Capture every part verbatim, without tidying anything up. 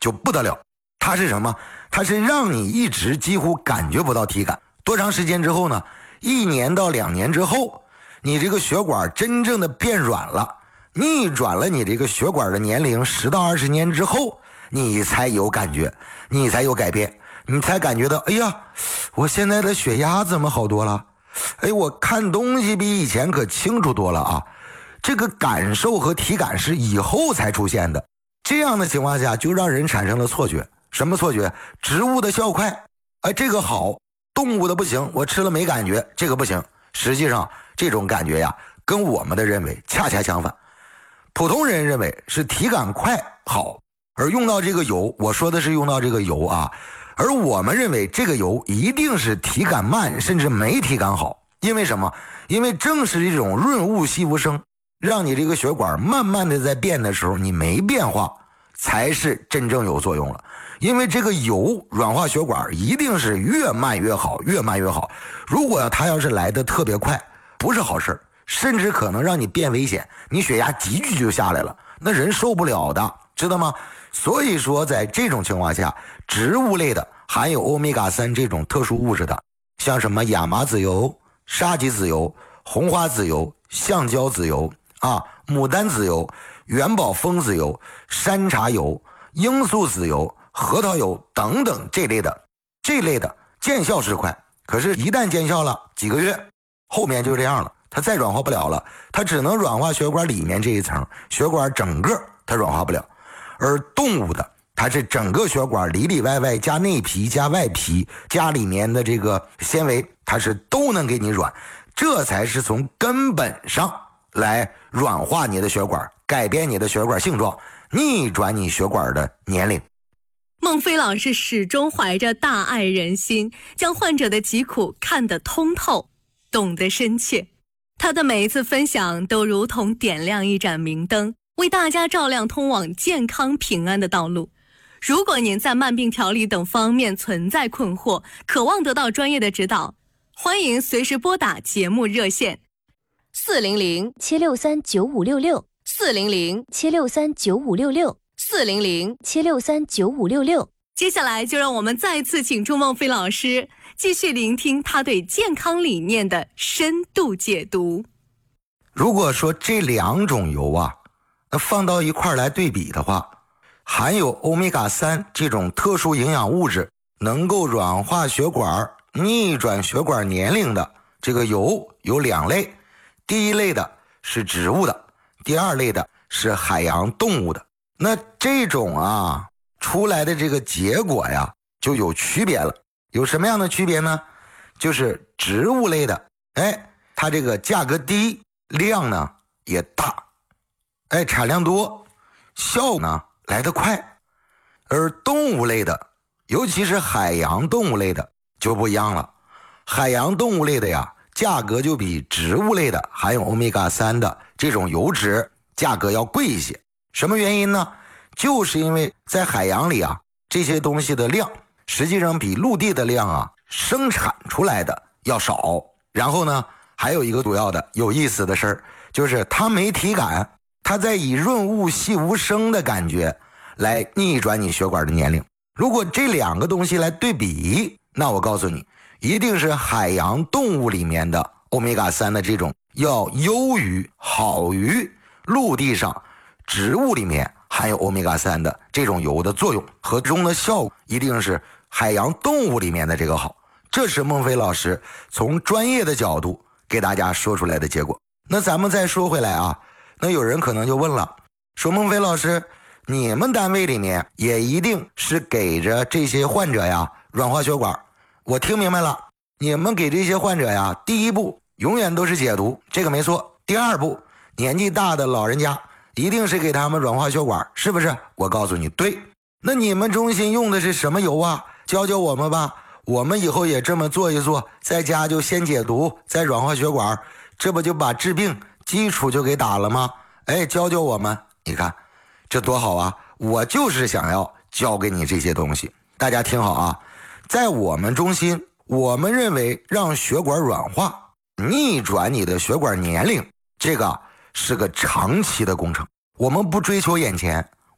就不得了。它是什么？它是让你一直几乎感觉不到体感。多长时间之后呢？一年到两年之后，你这个血管真正的变软了，逆转了你这个血管的年龄十到二十年之后，你才有感觉，你才有改变，你才感觉到，哎呀，我现在的血压怎么好多了？哎，我看东西比以前可清楚多了啊！这个感受和体感是以后才出现的。这样的情况下，就让人产生了错觉。什么错觉？植物的效快，哎，这个好；动物的不行，我吃了没感觉，这个不行。实际上，这种感觉呀，跟我们的认为恰恰相反。普通人认为是体感快好，而用到这个油，我说的是用到这个油啊，而我们认为这个油一定是体感慢，甚至没体感好。因为什么？因为正是这种润物细无声，让你这个血管慢慢的在变的时候，你没变化，才是真正有作用了。因为这个油软化血管一定是越慢越好，越慢越好。如果它要是来的特别快，不是好事，甚至可能让你变危险，你血压急剧就下来了，那人受不了的，知道吗？所以说在这种情况下，植物类的含有欧米伽三这种特殊物质的，像什么亚麻籽油、沙棘籽油、红花籽油、橡胶籽油啊、牡丹籽油、元宝蜂籽油、山茶油、罂粟籽油、核桃油等等这类的，这类的见效是快，可是一旦见效了几个月，后面就这样了，它再软化不了了，它只能软化血管里面这一层，血管整个它软化不了。而动物的，它是整个血管里里外外加内皮加外皮加里面的这个纤维，它是都能给你软，这才是从根本上来软化你的血管，改变你的血管性状，逆转你血管的年龄。 孟非老师始终怀着大爱人心，将患者的疾苦看得通透，懂得深切。他的每一次分享都如同点亮一盏明灯，为大家照亮通往健康平安的道路。如果您在慢病调理等方面存在困惑，渴望得到专业的指导，欢迎随时拨打节目热线四零零七六三九五六六四零零七六三九五六六四零零七六三九五六六。 接下来就让我们再次请出孟非老师，继续聆听他对健康理念的深度解读。 如果说这两种油啊，那放到一块来对比的话，含有欧米伽三这种特殊营养物质，能够软化血管、逆转血管年龄的这个油有两类，第一类的是植物的，第二类的是海洋动物的。那这种啊出来的这个结果呀就有区别了。有什么样的区别呢？就是植物类的，哎，它这个价格低，量呢也大，哎，产量多，效果呢来得快。而动物类的，尤其是海洋动物类的就不一样了。海洋动物类的呀，价格就比植物类的含有欧米伽三的这种油脂价格要贵一些。什么原因呢？就是因为在海洋里啊，这些东西的量实际上比陆地的量啊生产出来的要少。然后呢，还有一个主要的有意思的事儿，就是它没体感，它在以润物细无声的感觉来逆转你血管的年龄。如果这两个东西来对比，那我告诉你，一定是海洋动物里面的欧米伽三的这种要优于好于陆地上植物里面含有欧米伽三的这种油的作用和中的效果，一定是海洋动物里面的这个好。这是孟非老师从专业的角度给大家说出来的结果。那咱们再说回来啊，那有人可能就问了，说孟非老师，你们单位里面也一定是给着这些患者呀软化血管。我听明白了，你们给这些患者呀，第一步永远都是解毒，这个没错。第二步，年纪大的老人家一定是给他们软化血管，是不是？我告诉你，对。那你们中心用的是什么油啊？教教我们吧，我们以后也这么做一做，在家就先解毒，再软化血管，这不就把治病基础就给打了吗？哎，教教我们，你看这多好啊！我就是想要教给你这些东西。大家听好啊，在我们中心，我们认为让血管软化，逆转你的血管年龄，这个是个长期的工程。我们不追求眼前，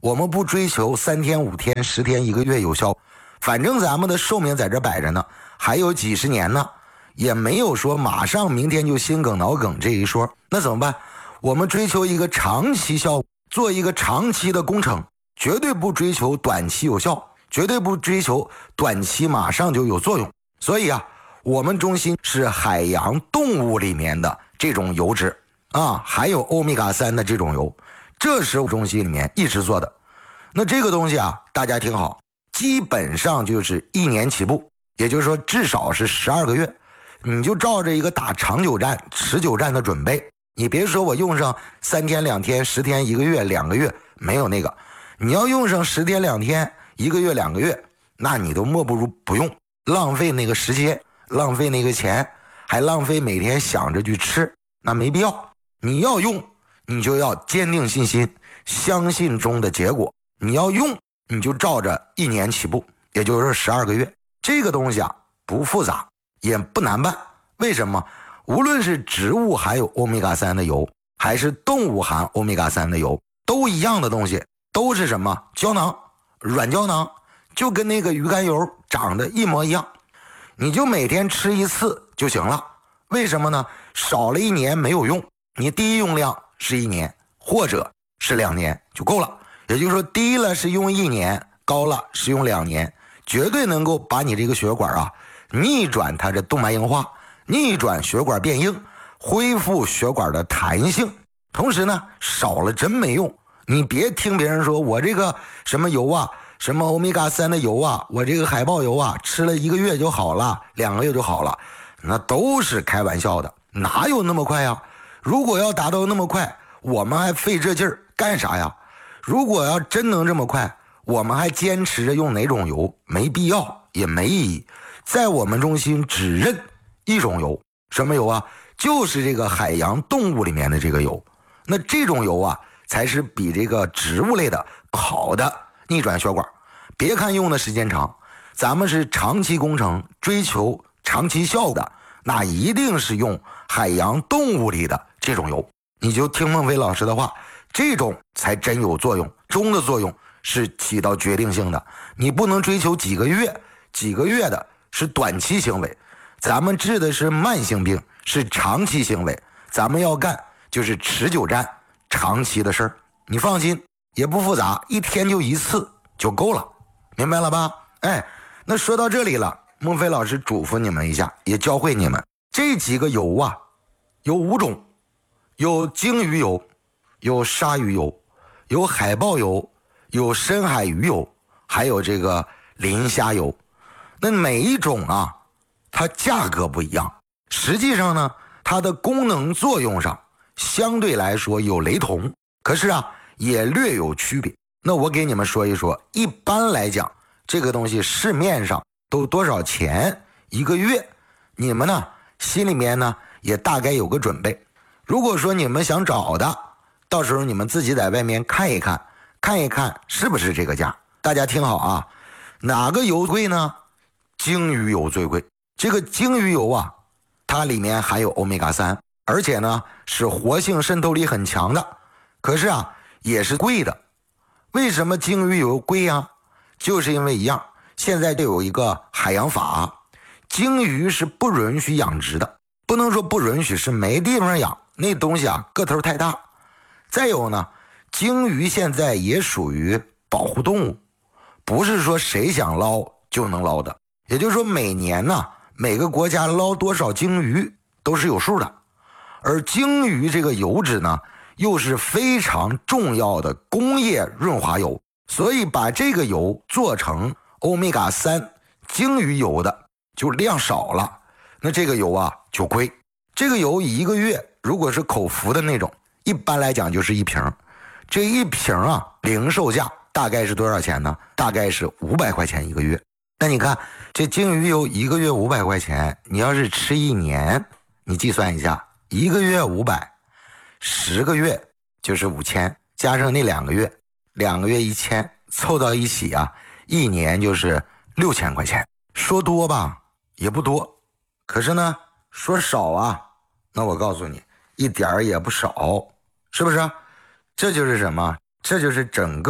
我们不追求三天、五天、十天、一个月有效，反正咱们的寿命在这摆着呢，还有几十年呢，也没有说马上明天就心梗脑梗这一说。那怎么办？我们追求一个长期效果，做一个长期的工程，绝对不追求短期有效，绝对不追求短期马上就有作用。所以啊，我们中心是海洋动物里面的这种油脂啊，还有欧米伽三的这种油，这是我中心里面一直做的。那这个东西啊，大家听好，基本上就是一年起步，也就是说至少是十二个月，你就照着一个打长久战、持久战的准备。你别说我用上三天、两天、十天、一个月、两个月，没有那个。你要用上十天、两天、一个月、两个月，那你都莫不如不用，浪费那个时间，浪费那个钱，还浪费每天想着去吃，那没必要。你要用，你就要坚定信心，相信中的结果。你要用，你就照着一年起步，也就是十二个月。这个东西啊，不复杂，也不难办。为什么？无论是植物含有欧米伽三的油，还是动物含欧米伽三的油，都一样的东西，都是什么？胶囊，软胶囊，就跟那个鱼肝油长得一模一样。你就每天吃一次就行了。为什么呢？少了一年没有用，你低用量是一年或者是两年就够了。也就是说，低了是用一年，高了是用两年，绝对能够把你这个血管啊逆转它的动脉硬化，逆转血管变硬，恢复血管的弹性。同时呢，少了真没用。你别听别人说我这个什么油啊，什么欧米伽三的油啊，我这个海豹油啊，吃了一个月就好了，两个月就好了，那都是开玩笑的，哪有那么快呀？如果要达到那么快，我们还费这劲儿干啥呀？如果要真能这么快，我们还坚持着用哪种油？没必要，也没意义。在我们中心只认一种油，什么油啊？就是这个海洋动物里面的这个油。那这种油啊，才是比这个植物类的好的逆转血管。别看用的时间长，咱们是长期工程，追求长期效果的，那一定是用海洋动物里的这种油。你就听孟非老师的话，这种才真有作用，中的作用是起到决定性的。你不能追求几个月，几个月的是短期行为，咱们治的是慢性病，是长期行为，咱们要干就是持久战，长期的事儿。你放心，也不复杂，一天就一次就够了，明白了吧？哎，那说到这里了，孟非老师嘱咐你们一下，也教会你们这几个油啊，有五种，有鲸鱼油，有鲨鱼油，有海豹油，有深海鱼油，还有这个磷虾油。那每一种啊，它价格不一样，实际上呢，它的功能作用上相对来说有雷同，可是啊，也略有区别。那我给你们说一说，一般来讲，这个东西市面上都多少钱一个月？你们呢，心里面呢也大概有个准备。如果说你们想找的，到时候你们自己在外面看一看，看一看是不是这个价。大家听好啊，哪个油贵呢？鲸鱼油最贵。这个鲸鱼油啊，它里面含有欧米伽三，而且呢是活性渗透力很强的，可是啊也是贵的。为什么鲸鱼油贵啊？就是因为一样，现在就有一个海洋法，鲸鱼是不允许养殖的，不能说不允许，是没地方养，那东西啊个头太大。再有呢，鲸鱼现在也属于保护动物，不是说谁想捞就能捞的。也就是说，每年呢，每个国家捞多少鲸鱼都是有数的。而鲸鱼这个油脂呢，又是非常重要的工业润滑油，所以把这个油做成欧米伽三鲸鱼油的就量少了，那这个油啊就贵。这个油一个月如果是口服的那种，一般来讲就是一瓶，这一瓶啊零售价大概是多少钱呢？大概是五百块钱一个月。那你看这鲸鱼油一个月五百块钱，你要是吃一年，你计算一下，一个月五百，十个月就是五千，加上那两个月，两个月一千，凑到一起啊，一年就是六千块钱。说多吧也不多，可是呢说少啊，那我告诉你一点儿也不少，是不是？这就是什么？这就是整个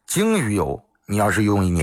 鲸鱼油你要是用一年